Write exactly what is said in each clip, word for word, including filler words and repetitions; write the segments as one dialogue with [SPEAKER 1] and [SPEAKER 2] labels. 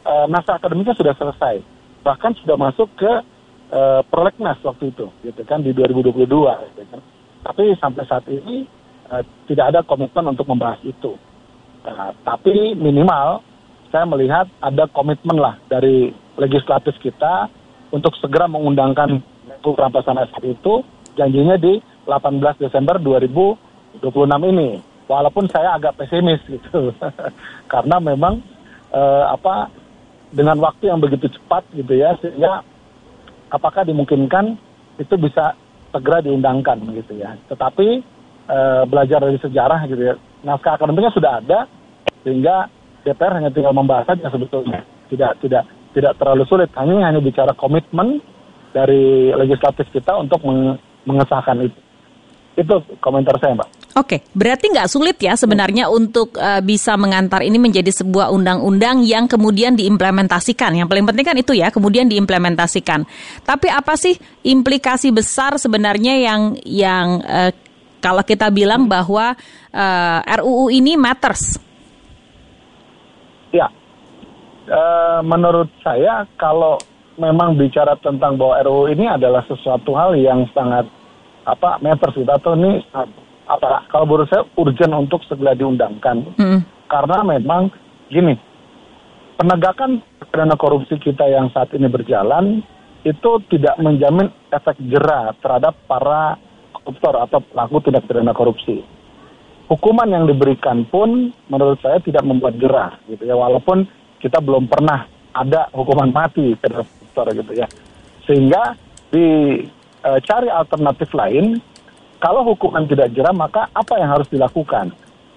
[SPEAKER 1] uh, naskah akademiknya sudah selesai, bahkan sudah masuk ke uh, prolegnas waktu itu, gitu kan, di dua ribu dua puluh dua, gitu kan. Tapi sampai saat ini uh, tidak ada komitmen untuk membahas itu. Uh, tapi minimal saya melihat ada komitmen lah dari legislatif kita untuk segera mengundangkan perampasan aset itu, janjinya di delapan belas Desember dua ribu dua puluh enam ini. Walaupun saya agak pesimis gitu, karena memang uh, apa dengan waktu yang begitu cepat gitu ya, sehingga apakah dimungkinkan itu bisa segera diundangkan gitu ya. Tetapi e, belajar dari sejarah gitu ya, naskah akademiknya sudah ada, sehingga D P R hanya tinggal membahas saja sebetulnya. Tidak tidak tidak terlalu sulit, hanya hanya bicara komitmen dari legislatif kita untuk meng, mengesahkan itu. Itu komentar saya, Mbak.
[SPEAKER 2] Oke, berarti nggak sulit ya sebenarnya hmm. untuk uh, bisa mengantar ini menjadi sebuah undang-undang yang kemudian diimplementasikan. Yang paling penting kan itu ya, kemudian diimplementasikan. Tapi apa sih implikasi besar sebenarnya yang yang uh, kalau kita bilang bahwa uh, R U U ini matters?
[SPEAKER 1] Ya, uh, menurut saya kalau memang bicara tentang bahwa R U U ini adalah sesuatu hal yang sangat apa matters gitu, atau ini apa kalau menurut saya urgent untuk segera diundangkan. Hmm. Karena memang gini, penegakan pidana korupsi kita yang saat ini berjalan itu tidak menjamin efek jera terhadap para koruptor atau pelaku tindak pidana korupsi. Hukuman yang diberikan pun menurut saya tidak membuat jera gitu ya, walaupun kita belum pernah ada hukuman mati terhadap koruptor gitu ya. Sehingga di E, cari alternatif lain, kalau hukuman tidak jera maka apa yang harus dilakukan?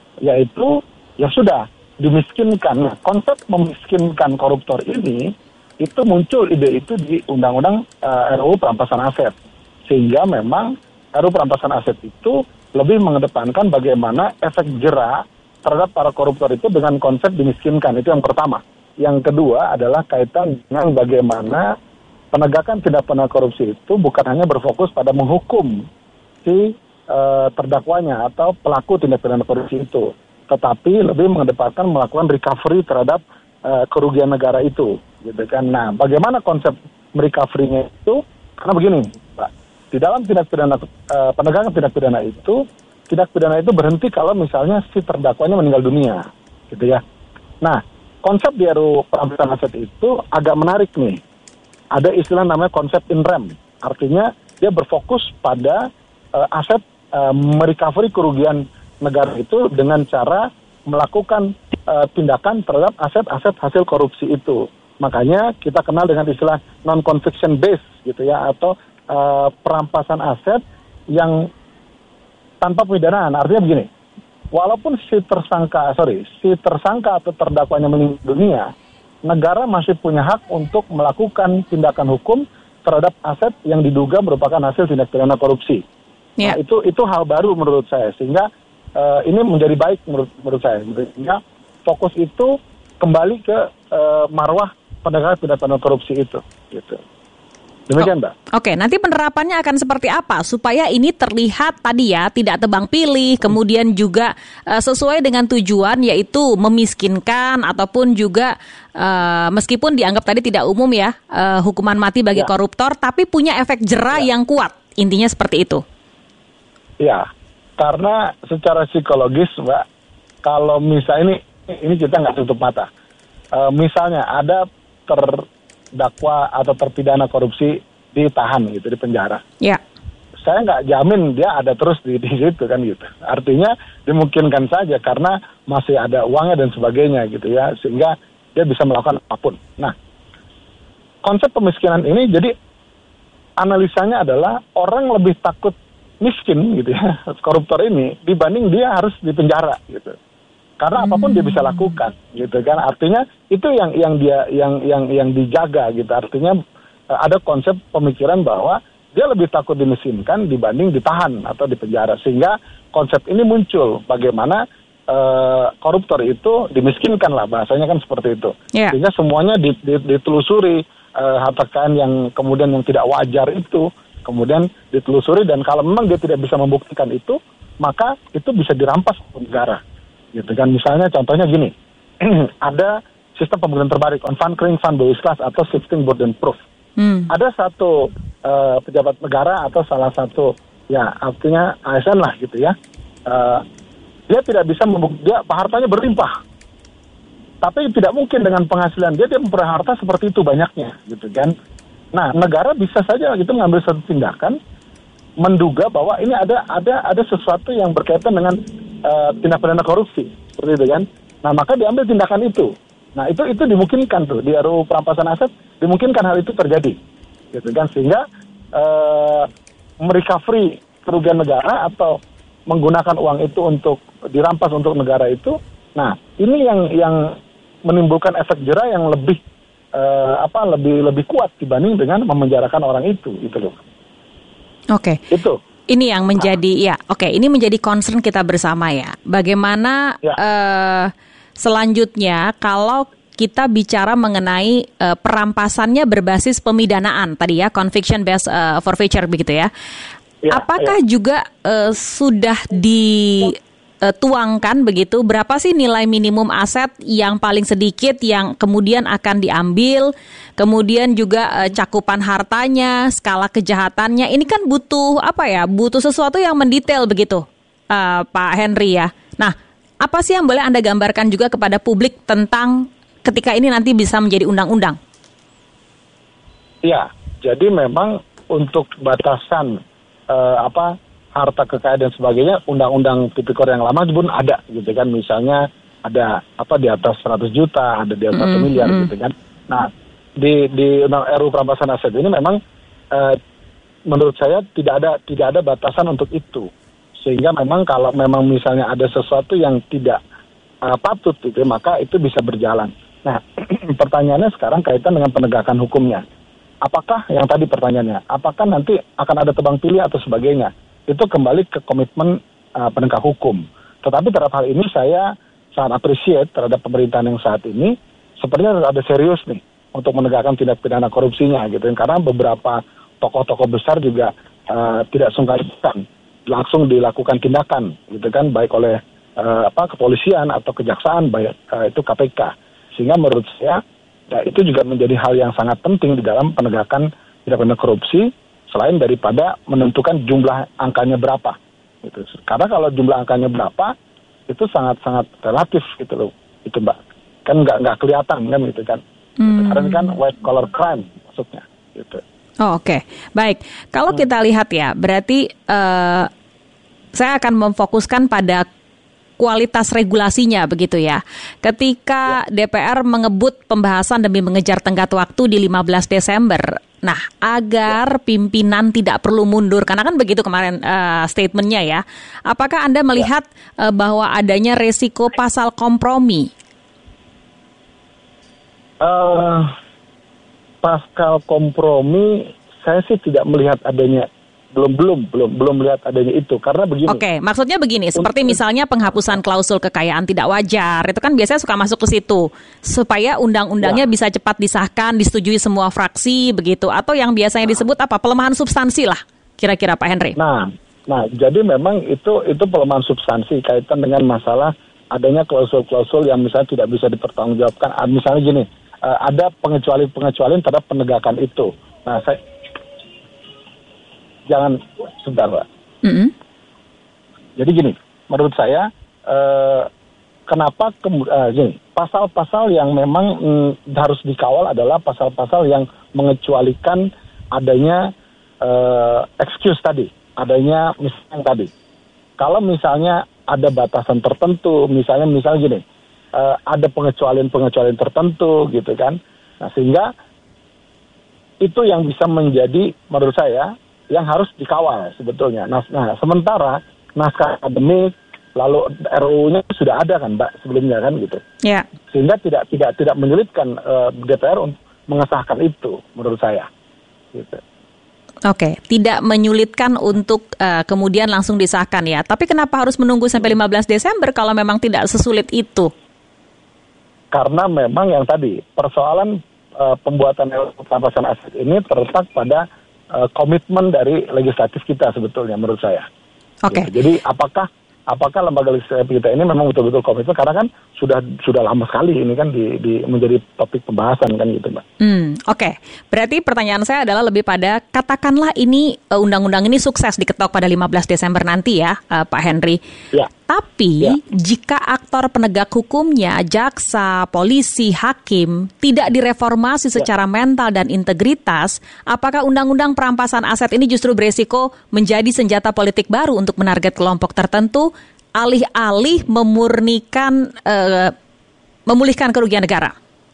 [SPEAKER 1] Yaitu, ya sudah, dimiskinkan. Nah, konsep memiskinkan koruptor ini, itu muncul ide itu di Undang-Undang e, R U U Perampasan Aset. Sehingga memang R U U Perampasan Aset itu lebih mengedepankan bagaimana efek jera terhadap para koruptor itu dengan konsep dimiskinkan. Itu yang pertama. Yang kedua adalah kaitan dengan bagaimana penegakan tindak pidana korupsi itu bukan hanya berfokus pada menghukum si uh, terdakwanya atau pelaku tindak pidana korupsi itu, tetapi lebih mengedepankan melakukan recovery terhadap uh, kerugian negara itu, gitu kan. Nah, bagaimana konsep merecovery-nya itu? Karena begini, Pak, di dalam tindak pidana uh, penegakan tindak pidana itu, tindak pidana itu berhenti kalau misalnya si terdakwanya meninggal dunia, gitu ya. Nah, konsep di R U U Perampasan Aset itu agak menarik nih. Ada istilah namanya konsep in rem, artinya dia berfokus pada uh, aset uh, merecovery kerugian negara itu dengan cara melakukan uh, tindakan terhadap aset-aset hasil korupsi itu. Makanya kita kenal dengan istilah non-conviction based gitu ya, atau uh, perampasan aset yang tanpa pemidanaan. Artinya begini, walaupun si tersangka, sorry, si tersangka atau terdakwanya meninggal dunia, negara masih punya hak untuk melakukan tindakan hukum terhadap aset yang diduga merupakan hasil tindak pidana korupsi. Yeah. Nah, itu itu hal baru menurut saya, sehingga uh, ini menjadi baik menurut menurut saya. Sehingga fokus itu kembali ke uh, marwah penegakan tindak pidana korupsi itu, gitu. Demikian, Mbak.
[SPEAKER 2] Oke, nanti penerapannya akan seperti apa supaya ini terlihat tadi ya tidak tebang pilih, kemudian juga uh, sesuai dengan tujuan yaitu memiskinkan ataupun juga uh, meskipun dianggap tadi tidak umum ya uh, hukuman mati bagi ya. koruptor, tapi punya efek jera ya. yang kuat. Intinya seperti itu. Ya,
[SPEAKER 1] karena secara psikologis, Mbak, kalau misalnya ini ini kita nggak tutup mata. Uh, misalnya ada ter dakwa atau terpidana korupsi ditahan gitu di penjara. Ya. Saya nggak jamin dia ada terus di, di situ kan gitu. Artinya dimungkinkan saja karena masih ada uangnya dan sebagainya gitu ya, sehingga dia bisa melakukan apapun. Nah, konsep pemiskinan ini jadi analisanya adalah orang lebih takut miskin gitu ya, koruptor ini dibanding dia harus di penjara gitu. Karena apapun dia bisa lakukan, gitu kan. Artinya itu yang yang dia yang yang yang dijaga, gitu. Artinya ada konsep pemikiran bahwa dia lebih takut dimiskinkan dibanding ditahan atau dipenjara. Sehingga konsep ini muncul, bagaimana uh, koruptor itu dimiskinkan lah, bahasanya kan seperti itu. Yeah. Sehingga semuanya ditelusuri, uh, harta kekayaan yang kemudian yang tidak wajar itu, kemudian ditelusuri, dan kalau memang dia tidak bisa membuktikan itu, maka itu bisa dirampas negara. Gitu kan, misalnya contohnya gini, ada sistem pembangunan terbaik, Unfunctioning Fund Base Class atau Shifting Burden Proof. Hmm. Ada satu uh, pejabat negara atau salah satu, ya artinya A S N lah gitu ya, uh, dia tidak bisa membuktikan, dia hartanya berlimpah. Tapi tidak mungkin dengan penghasilan dia, dia memperoleh harta seperti itu banyaknya, gitu kan. Nah, negara bisa saja gitu mengambil satu tindakan, menduga bahwa ini ada ada ada sesuatu yang berkaitan dengan uh, tindak pidana korupsi, seperti itu kan. Nah, maka diambil tindakan itu. Nah, itu itu dimungkinkan tuh di R U U perampasan aset, dimungkinkan hal itu terjadi, gitu kan. Sehingga uh, merecovery kerugian negara atau menggunakan uang itu untuk dirampas untuk negara itu. Nah, ini yang yang menimbulkan efek jera yang lebih uh, apa lebih lebih kuat dibanding dengan memenjarakan orang itu, itu loh.
[SPEAKER 2] Oke. Okay.
[SPEAKER 1] Itu.
[SPEAKER 2] Ini yang menjadi nah. ya, oke, okay, ini menjadi concern kita bersama ya. Bagaimana ya. Uh, selanjutnya kalau kita bicara mengenai uh, perampasannya berbasis pemidanaan tadi ya, conviction based uh, forfeiture begitu ya. ya Apakah ya. juga uh, sudah di Uh, tuangkan begitu, berapa sih nilai minimum aset yang paling sedikit yang kemudian akan diambil, kemudian juga uh, cakupan hartanya, skala kejahatannya, ini kan butuh apa ya, butuh sesuatu yang mendetail begitu, uh, Pak Henry ya. Nah, apa sih yang boleh Anda gambarkan juga kepada publik tentang ketika ini nanti bisa menjadi undang-undang?
[SPEAKER 1] Ya, jadi memang untuk batasan uh, apa harta kekayaan dan sebagainya, undang-undang tipikor yang lama pun ada gitu kan, misalnya ada apa di atas seratus juta, ada di atas satu mm, miliar mm. gitu kan. Nah, di di undang R U U perampasan aset ini memang eh, menurut saya tidak ada tidak ada batasan untuk itu. Sehingga memang kalau memang misalnya ada sesuatu yang tidak uh, patut gitu, maka itu bisa berjalan. Nah, pertanyaannya sekarang kaitan dengan penegakan hukumnya. Apakah yang tadi pertanyaannya, apakah nanti akan ada tebang pilih atau sebagainya? Itu kembali ke komitmen uh, penegak hukum. Tetapi terhadap hal ini saya sangat appreciate terhadap pemerintahan yang saat ini, sepertinya ada serius nih untuk menegakkan tindak pidana korupsinya gitu. Karena beberapa tokoh-tokoh besar juga uh, tidak sungkan langsung dilakukan tindakan gitu kan, baik oleh uh, apa kepolisian atau kejaksaan, baik uh, itu K P K. Sehingga menurut saya ya, itu juga menjadi hal yang sangat penting di dalam penegakan tindak pidana korupsi, selain daripada menentukan jumlah angkanya berapa gitu. Karena kalau jumlah angkanya berapa itu sangat-sangat relatif gitu loh, itu Mbak, kan nggak nggak kelihatan kan gitu kan. Hmm. Karena ini kan white collar crime maksudnya gitu.
[SPEAKER 2] Oh, oke, okay. Baik. Kalau hmm. kita lihat ya, berarti uh, saya akan memfokuskan pada kualitas regulasinya begitu ya. Ketika ya. D P R mengebut pembahasan demi mengejar tenggat waktu di lima belas Desember. Nah, agar ya. pimpinan tidak perlu mundur, karena kan begitu kemarin uh, statementnya ya. Apakah Anda melihat ya. uh, bahwa adanya resiko pasal kompromi?
[SPEAKER 1] Uh, pasal kompromi, saya sih tidak melihat adanya. Belum, belum, belum, belum melihat adanya itu. Karena begini.
[SPEAKER 2] Oke, okay, maksudnya begini, seperti misalnya penghapusan klausul kekayaan tidak wajar, itu kan biasanya suka masuk ke situ, supaya undang-undangnya ya. bisa cepat disahkan, disetujui semua fraksi, begitu. Atau yang biasanya nah. disebut apa, pelemahan substansi lah, kira-kira Pak Henry.
[SPEAKER 1] Nah, nah, jadi memang itu itu pelemahan substansi kaitan dengan masalah adanya klausul-klausul yang misalnya tidak bisa dipertanggungjawabkan. Misalnya gini, ada pengecualian-pengecualian terhadap penegakan itu. Nah, saya jangan sebentar, Pak. Mm-hmm. Jadi gini, menurut saya eh, kenapa kemu- eh, gini, pasal-pasal yang memang mm, harus dikawal adalah pasal-pasal yang mengecualikan adanya eh, excuse tadi, adanya misalnya tadi. Kalau misalnya ada batasan tertentu, misalnya misalnya gini, eh, ada pengecualian-pengecualian tertentu gitu kan. Nah, sehingga itu yang bisa menjadi menurut saya yang harus dikawal sebetulnya. Nah, nah sementara naskah akademik lalu R U U-nya sudah ada kan, Mbak, sebelumnya kan gitu. Ya. Sehingga tidak tidak tidak menyulitkan uh, D P R untuk mengesahkan itu menurut saya. Gitu.
[SPEAKER 2] Oke, tidak menyulitkan untuk uh, kemudian langsung disahkan ya. Tapi kenapa harus menunggu sampai lima belas Desember kalau memang tidak sesulit itu?
[SPEAKER 1] Karena memang yang tadi persoalan uh, pembuatan R U U perampasan aset ini terletak pada Uh, komitmen dari legislatif kita sebetulnya menurut saya.
[SPEAKER 2] Oke. Okay.
[SPEAKER 1] Gitu. Jadi apakah apakah lembaga legislatif kita ini memang betul-betul komitmen, karena kan sudah sudah lama sekali ini kan di, di menjadi topik pembahasan kan gitu, Mbak.
[SPEAKER 2] Hmm, oke. Okay. Berarti pertanyaan saya adalah lebih pada katakanlah ini uh, undang-undang ini sukses diketok pada lima belas Desember nanti ya, uh, Pak Henry.
[SPEAKER 1] Ya.
[SPEAKER 2] Tapi
[SPEAKER 1] ya.
[SPEAKER 2] jika aktor penegak hukumnya, jaksa, polisi, hakim tidak direformasi secara ya. mental dan integritas, apakah undang-undang perampasan aset ini justru beresiko menjadi senjata politik baru untuk menarget kelompok tertentu, alih-alih memurnikan, uh, memulihkan kerugian negara?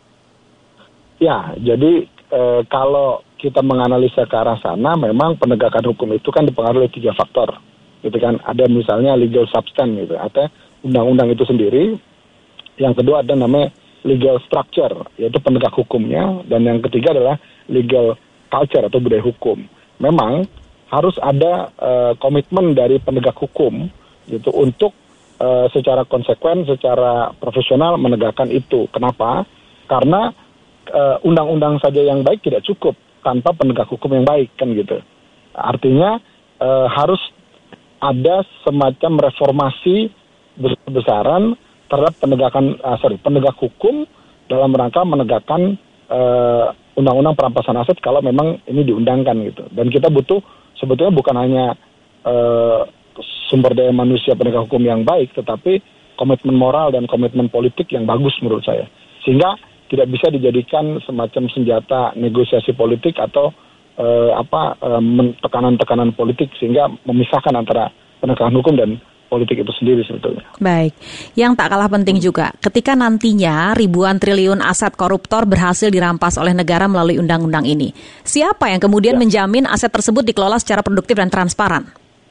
[SPEAKER 1] Ya, jadi uh, kalau kita menganalisa ke arah sana, memang penegakan hukum itu kan dipengaruhi oleh tiga faktor. Gitu kan, ada misalnya legal substance gitu, atau undang-undang itu sendiri. Yang kedua ada namanya legal structure, yaitu penegak hukumnya, dan yang ketiga adalah legal culture atau budaya hukum. Memang harus ada uh, komitmen dari penegak hukum gitu untuk uh, secara konsekuen, secara profesional menegakkan itu. Kenapa? Karena uh, undang-undang saja yang baik tidak cukup tanpa penegak hukum yang baik kan gitu. Artinya uh, harus ada semacam reformasi besar-besaran terhadap penegakan, uh, sorry, penegak hukum dalam rangka menegakkan uh, undang-undang perampasan aset kalau memang ini diundangkan gitu. Dan kita butuh sebetulnya bukan hanya uh, sumber daya manusia penegak hukum yang baik, tetapi komitmen moral dan komitmen politik yang bagus menurut saya. Sehingga tidak bisa dijadikan semacam senjata negosiasi politik atau Uh, apa uh, tekanan-tekanan politik sehingga memisahkan antara penegakan hukum dan politik itu sendiri sebetulnya.
[SPEAKER 2] Baik, yang tak kalah penting juga, ketika nantinya ribuan triliun aset koruptor berhasil dirampas oleh negara melalui undang-undang ini, siapa yang kemudian ya. menjamin aset tersebut dikelola secara produktif dan transparan?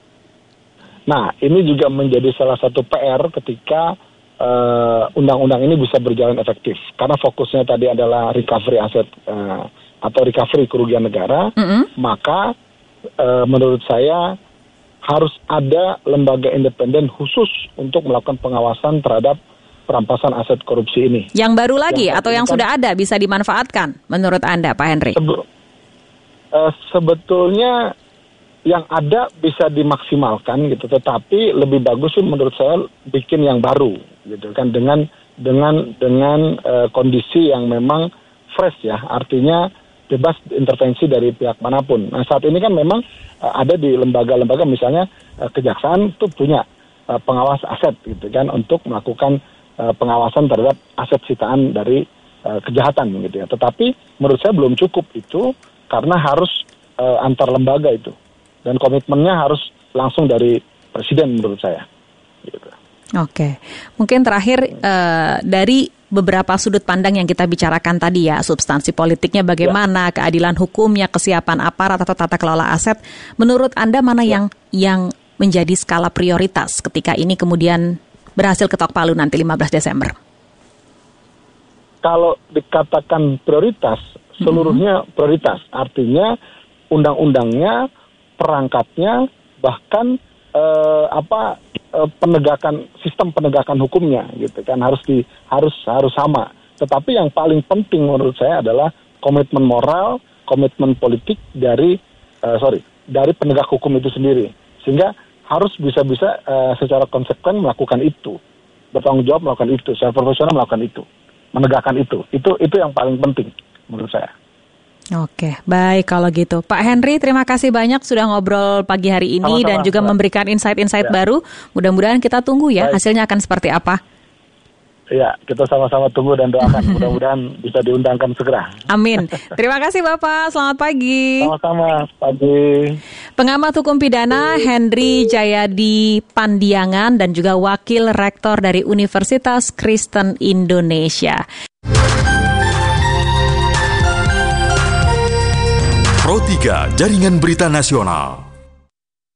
[SPEAKER 1] Nah, ini juga menjadi salah satu P R ketika uh, undang-undang ini bisa berjalan efektif, karena fokusnya tadi adalah recovery aset uh, atau recovery kerugian negara, mm-hmm. maka e, menurut saya harus ada lembaga independen khusus untuk melakukan pengawasan terhadap perampasan aset korupsi ini.
[SPEAKER 2] Yang baru lagi yang atau yang kan, sudah ada bisa dimanfaatkan menurut Anda, Pak Henry? Sebe-
[SPEAKER 1] e, sebetulnya yang ada bisa dimaksimalkan gitu, tetapi lebih bagus sih menurut saya bikin yang baru gitu kan, dengan dengan dengan e, kondisi yang memang fresh ya, artinya bebas intervensi dari pihak manapun. Nah, saat ini kan memang uh, ada di lembaga-lembaga, misalnya uh, kejaksaan itu punya uh, pengawas aset gitu kan, untuk melakukan uh, pengawasan terhadap aset sitaan dari uh, kejahatan gitu ya. Tetapi menurut saya belum cukup itu, karena harus uh, antar lembaga itu, dan komitmennya harus langsung dari presiden menurut saya. Gitu.
[SPEAKER 2] Oke, mungkin terakhir uh, dari beberapa sudut pandang yang kita bicarakan tadi ya, substansi politiknya bagaimana, ya. keadilan hukumnya, kesiapan aparat atau tata kelola aset. Menurut Anda mana ya. yang yang menjadi skala prioritas ketika ini kemudian berhasil ketok palu nanti lima belas Desember?
[SPEAKER 1] Kalau dikatakan prioritas, seluruhnya mm-hmm. prioritas. Artinya undang-undangnya, perangkatnya, bahkan eh, apa penegakan sistem penegakan hukumnya gitu kan harus di harus harus sama. Tetapi yang paling penting menurut saya adalah komitmen moral, komitmen politik dari uh, sorry dari penegak hukum itu sendiri, sehingga harus bisa-bisa uh, secara konsekuen melakukan itu, bertanggung jawab melakukan itu, secara profesional melakukan itu, menegakkan itu. Itu itu yang paling penting menurut saya.
[SPEAKER 2] Oke, baik kalau gitu. Pak Henry, terima kasih banyak sudah ngobrol pagi hari ini. Sama-sama, dan juga Mbak. memberikan insight-insight ya. baru. Mudah-mudahan kita tunggu ya, baik. hasilnya akan seperti apa.
[SPEAKER 1] Iya, kita sama-sama tunggu dan doakan. Mudah-mudahan bisa diundangkan segera.
[SPEAKER 2] Amin. Terima kasih Bapak, selamat pagi.
[SPEAKER 1] Sama-sama, pagi.
[SPEAKER 2] Pengamat hukum pidana Henry Jayadi Pandiangan dan juga Wakil Rektor dari Universitas Kristen Indonesia.
[SPEAKER 3] Pro tiga Jaringan Berita Nasional.